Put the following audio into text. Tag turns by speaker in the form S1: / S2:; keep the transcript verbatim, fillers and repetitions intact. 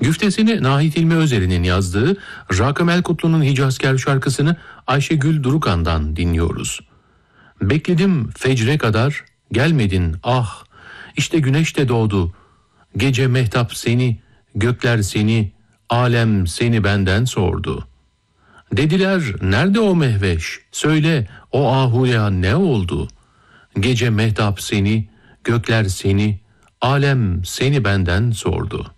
S1: Güftesini Nahit İlmi Özer'in yazdığı Rakım Elkutlu'nun Hicazkar şarkısını Ayşegül Durukan'dan dinliyoruz. Bekledim fecre kadar, gelmedin ah, işte güneş de doğdu. Gece mehtap seni, gökler seni, alem seni benden sordu. Dediler nerede o mehveş, söyle o ahuya ne oldu? Gece mehtap seni, gökler seni, alem seni benden sordu.